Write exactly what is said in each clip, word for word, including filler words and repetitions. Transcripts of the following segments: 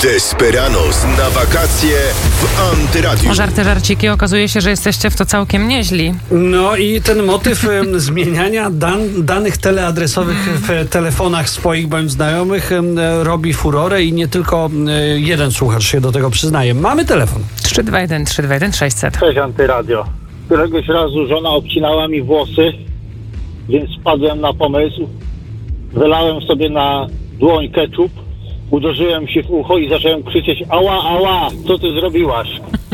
Desperados na wakacje w Antyradiu. Żarty, żarciki. Okazuje się, że jesteście w to całkiem nieźli. No i ten motyw e, zmieniania dan, danych teleadresowych w telefonach swoich bądź znajomych e, robi furorę i nie tylko e, jeden słuchacz się do tego przyznaje. Mamy telefon. trzy dwa jeden trzy dwa jeden sześćset. Cześć Antyradio. Któregoś razu żona obcinała mi włosy, więc wpadłem na pomysł. Wylałem sobie na dłoń ketchup, uderzyłem się w ucho i zacząłem krzyczeć: ała, ała, co ty zrobiłaś?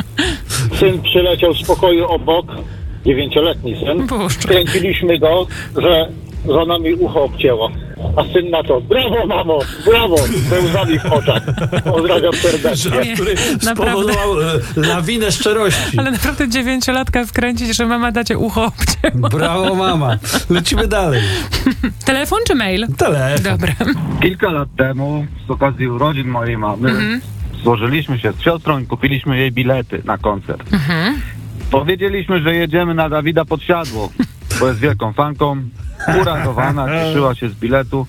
Syn przyleciał z pokoju obok, dziewięcioletni syn. Kręciliśmy go, że żona mi ucho obcięło. A syn na to: brawo mamo, brawo, ze łzami w oczach. Pozdrawiam serdecznie. Żart, który spowodował e, lawinę szczerości. Ale naprawdę dziewięciolatka wkręcić, że mama dacie ucho obcięła. Brawo mama. Lecimy dalej. Telefon czy mail? Telefon. Dobra. Kilka lat temu, z okazji urodzin mojej mamy, Mhm. złożyliśmy się z siostrą i kupiliśmy jej bilety na koncert. Mhm. Powiedzieliśmy, że jedziemy na Dawida Podsiadło, bo jest wielką fanką, uratowana, cieszyła się z biletu.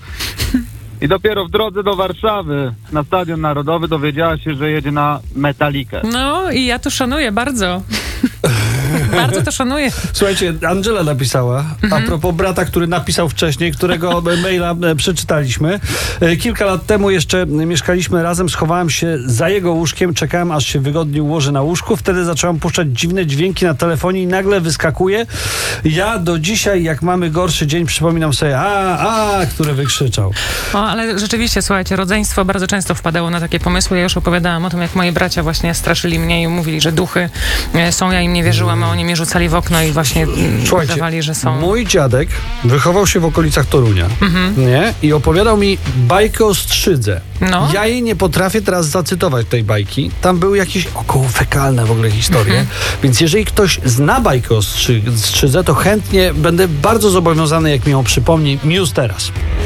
I dopiero w drodze do Warszawy na Stadion Narodowy dowiedziała się, że jedzie na Metalikę. No i ja to szanuję bardzo. Bardzo to szanuję. Słuchajcie, Angela napisała, Mhm. a propos brata, który napisał wcześniej, którego maila e, przeczytaliśmy. E, Kilka lat temu jeszcze mieszkaliśmy razem, schowałem się za jego łóżkiem, czekałem, aż się wygodnie ułoży na łóżku. Wtedy zacząłem puszczać dziwne dźwięki na telefonie i nagle wyskakuje. Ja do dzisiaj, jak mamy gorszy dzień, przypominam sobie a, a, które wykrzyczał. O, ale rzeczywiście, słuchajcie, rodzeństwo bardzo często wpadało na takie pomysły. Ja już opowiadałam o tym, jak moi bracia właśnie straszyli mnie i mówili, że duchy e, są. Ja im nie wierzyłam, a oni mnie rzucali w okno i właśnie Słuchajcie, udawali, że są. Mój dziadek wychował się w okolicach Torunia, Mhm. nie? I opowiadał mi bajkę o strzydze. No. Ja jej nie potrafię teraz zacytować, tej bajki. Tam były jakieś okołofekalne w ogóle historie. Więc jeżeli ktoś zna bajkę o strzy- strzydze, to chętnie będę bardzo zobowiązany, jak mi ją przypomni, już teraz.